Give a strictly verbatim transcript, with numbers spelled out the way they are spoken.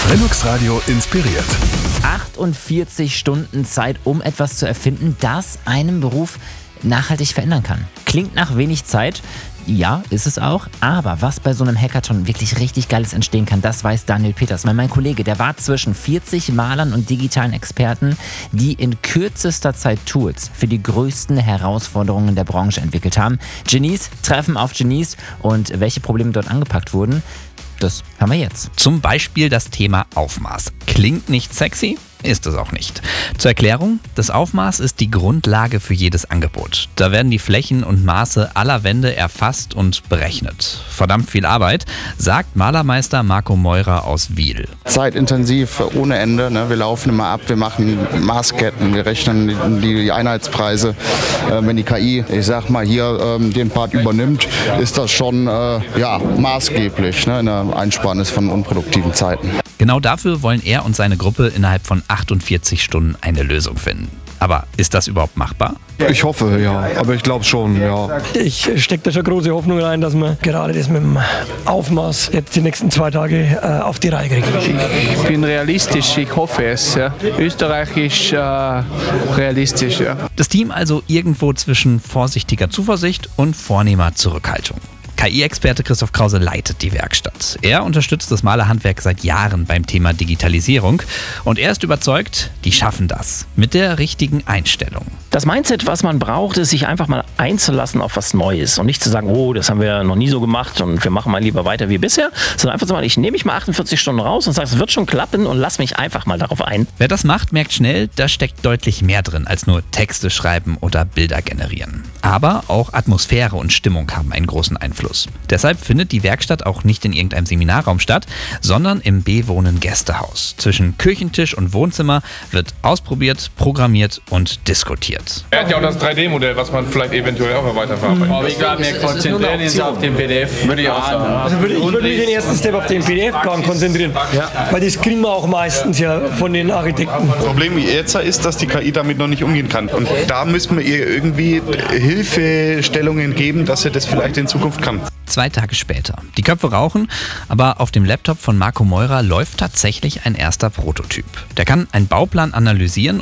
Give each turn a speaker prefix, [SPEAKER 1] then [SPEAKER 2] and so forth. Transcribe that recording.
[SPEAKER 1] Linux Radio inspiriert.
[SPEAKER 2] achtundvierzig Stunden Zeit, um etwas zu erfinden, das einen Beruf nachhaltig verändern kann. Klingt nach wenig Zeit. Ja, ist es auch. Aber was bei so einem Hackathon wirklich richtig Geiles entstehen kann, das weiß Daniel Peters. Mein Kollege, der war zwischen vierzig Malern und digitalen Experten, die in kürzester Zeit Tools für die größten Herausforderungen der Branche entwickelt haben. Genies treffen auf Genies und welche Probleme dort angepackt wurden, das haben wir jetzt.
[SPEAKER 3] Zum Beispiel das Thema Aufmaß. Klingt nicht sexy? Ist es auch nicht. Zur Erklärung, das Aufmaß ist die Grundlage für jedes Angebot. Da werden die Flächen und Maße aller Wände erfasst und berechnet. Verdammt viel Arbeit, sagt Malermeister Marco Meurer aus Wiel.
[SPEAKER 4] Zeitintensiv ohne Ende. Ne? Wir laufen immer ab, wir machen Maßketten, wir rechnen die Einheitspreise. Äh, wenn die K I, ich sag mal, hier ähm, den Part übernimmt, ist das schon äh, ja, maßgeblich, ne? In der Einsparnis von unproduktiven Zeiten.
[SPEAKER 3] Genau dafür wollen er und seine Gruppe innerhalb von achtundvierzig Stunden eine Lösung finden. Aber ist das überhaupt machbar?
[SPEAKER 5] Ich hoffe, ja. Aber ich glaube schon, ja.
[SPEAKER 6] Ich stecke da schon große Hoffnung rein, dass wir gerade das mit dem Aufmaß jetzt die nächsten zwei Tage äh, auf die Reihe kriegen.
[SPEAKER 7] Ich bin realistisch, ich hoffe es. Ja. Österreich ist äh, realistisch. Ja.
[SPEAKER 3] Das Team also irgendwo zwischen vorsichtiger Zuversicht und vornehmer Zurückhaltung. K I-Experte Christoph Krause leitet die Werkstatt. Er unterstützt das Malerhandwerk seit Jahren beim Thema Digitalisierung und er ist überzeugt, die schaffen das mit der richtigen Einstellung.
[SPEAKER 8] Das Mindset, was man braucht, ist, sich einfach mal einzulassen auf was Neues und nicht zu sagen, oh, das haben wir noch nie so gemacht und wir machen mal lieber weiter wie bisher, sondern einfach zu sagen, ich nehme mich mal achtundvierzig Stunden raus und sage, es wird schon klappen und lass mich einfach mal darauf ein.
[SPEAKER 3] Wer das macht, merkt schnell, da steckt deutlich mehr drin als nur Texte schreiben oder Bilder generieren. Aber auch Atmosphäre und Stimmung haben einen großen Einfluss. Deshalb findet die Werkstatt auch nicht in irgendeinem Seminarraum statt, sondern im B-Wohnen-Gästehaus. Zwischen Küchentisch und Wohnzimmer wird ausprobiert, programmiert und diskutiert.
[SPEAKER 9] Er hat ja auch das drei D-Modell, was man vielleicht eventuell auch noch weiterverarbeiten kann.
[SPEAKER 10] Aber ich glaube, wir konzentrieren uns auf den P D F.
[SPEAKER 9] Würde ich auch sagen.
[SPEAKER 6] Also würde, ich würde mich den ersten Step auf den P D F-Plan konzentrieren, ja. Weil das kriegen wir auch meistens ja von den Architekten.
[SPEAKER 11] Das Problem jetzt ist, dass die K I damit noch nicht umgehen kann. Und da müssen wir ihr irgendwie Hilfestellungen geben, dass sie das vielleicht in Zukunft kann.
[SPEAKER 3] Zwei Tage später. Die Köpfe rauchen, aber auf dem Laptop von Marco Meurer läuft tatsächlich ein erster Prototyp. Der kann einen Bauplan analysieren